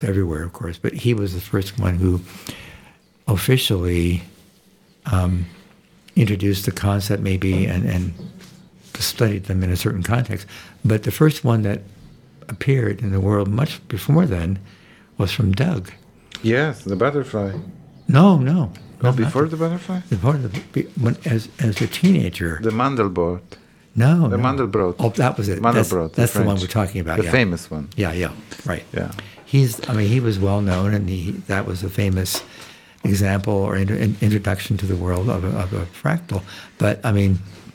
everywhere, of course, but he was the first one who officially introduced the concept maybe and studied them in a certain context. But the first one that appeared in the world much before then was from Doug. Yes, the butterfly. No. No, before the butterfly? As a teenager. The Mandelbrot. No. Mandelbrot. Oh, that was it. Mandelbrot. That's the one we're talking about. The famous one. Yeah, right. Yeah. He was well known, and that was a famous example or introduction to the world of a fractal. But I mean,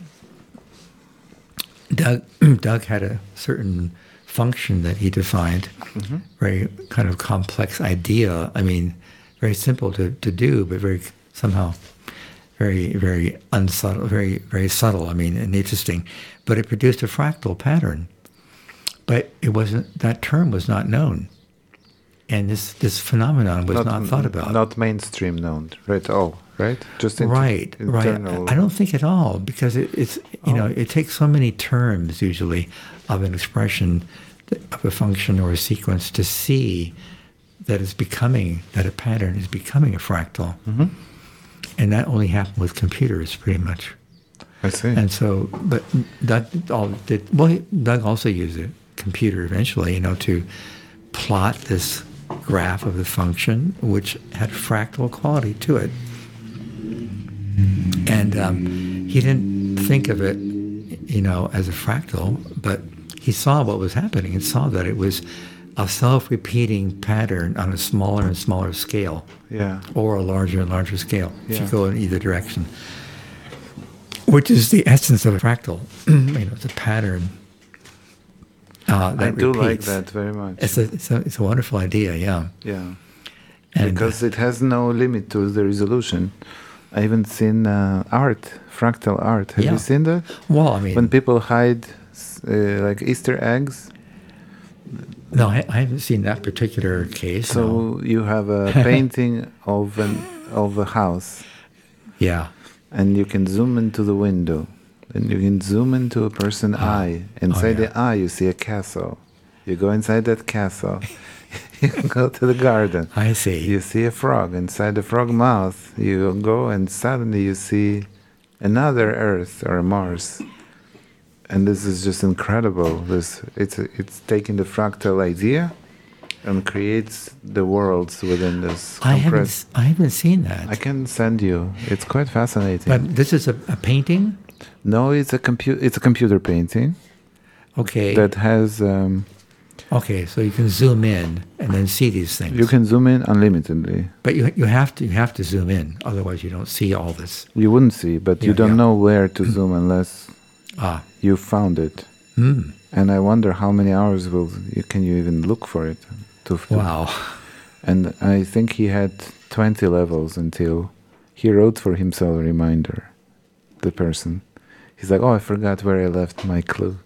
Doug had a certain function that he defined, very kind of complex idea. I mean, very simple to do, but somehow very, very unsubtle, very, very subtle. I mean, and interesting. But it produced a fractal pattern. But that term was not known. And this phenomenon was not thought about. Not mainstream known, right? Right? Just right. internal. I don't think at all, because it's it takes so many terms usually of an expression, of a function or a sequence to see that a pattern is becoming a fractal. Mm-hmm. And that only happened with computers, pretty much. I see. And so, but Doug also used a computer eventually, to plot this graph of the function, which had fractal quality to it. And he didn't think of it, as a fractal, but he saw what was happening and saw that it was a self-repeating pattern on a smaller and smaller scale, or a larger and larger scale, if you go in either direction, which is the essence of a fractal. It's a pattern that I do repeats. like that very much. It's a wonderful idea, yeah. Yeah, and, because it has no limit to the resolution. I haven't seen fractal art. Have you seen that? Well, I mean, when people hide like Easter eggs. No, I haven't seen that particular case. So you have a painting of a house. Yeah. And you can zoom into the window. And you can zoom into a person's eye. Inside the eye, you see a castle. You go inside that castle. You go to the garden. I see. You see a frog. Inside the frog mouth, you go and suddenly you see another Earth or Mars. And this is just incredible. It's taking the fractal idea and creates the worlds within this. I haven't seen that. I can send you. It's quite fascinating. But this is a painting? No, it's a computer painting. Okay. That has. Okay, so you can zoom in and then see these things. You can zoom in unlimitedly. But you have to zoom in, otherwise you don't see all this. You wouldn't see, but you don't know where to zoom unless you found it. Mm. And I wonder how many hours can you even look for it? Wow. And I think he had 20 levels until he wrote for himself a reminder, the person. He's like, I forgot where I left my clue.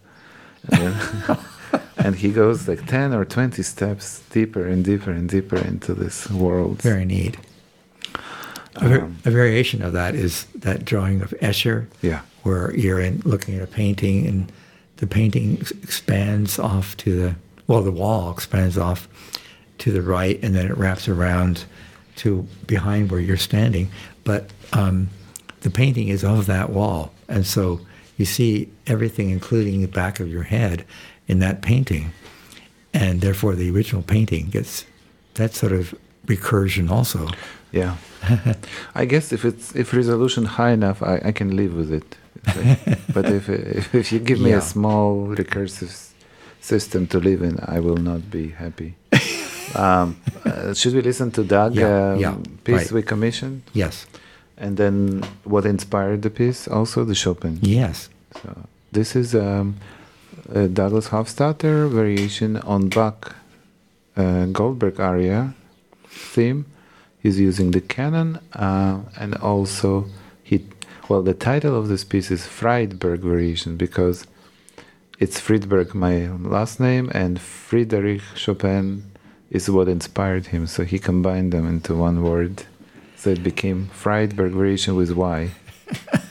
And he goes like 10 or 20 steps deeper and deeper and deeper into this world. Very neat. A variation of that is that drawing of Escher, where you're looking at a painting and the painting expands off the wall expands off to the right, and then it wraps around to behind where you're standing. But the painting is of that wall, and so you see everything, including the back of your head, in that painting, and therefore the original painting gets that sort of recursion also. Yeah, I guess if resolution high enough, I can live with it. But if you give me a small recursive system to live in, I will not be happy. Should we listen to Doug piece we commissioned? Yes. And then what inspired the piece? Also the Chopin. Yes. So this is Douglas Hofstadter variation on Bach Goldberg aria theme. He's using the canon, and also the title of this piece is Friedberg variation, because it's Friedberg, my last name, and Frédéric Chopin is what inspired him. So he combined them into one word. So it became Friedberg variation with Y.